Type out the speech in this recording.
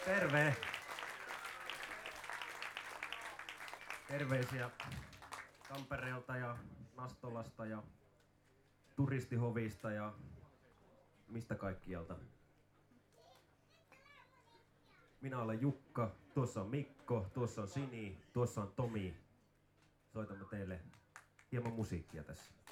Terve! Terveisiä Tampereelta ja Nastolasta ja Turistihovista ja mistä kaikkialta. Minä olen Jukka, tuossa on Mikko, tuossa on Sini, tuossa on Tomi. Soitamme teille hieman musiikkia tässä.